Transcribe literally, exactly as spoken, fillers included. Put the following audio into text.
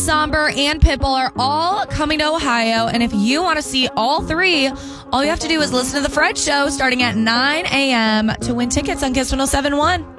Somber, and Pitbull are all coming to Ohio. And if you want to see all three, all you have to do is listen to The Fred Show starting at nine a.m. to win tickets on Kiss one oh seven point one.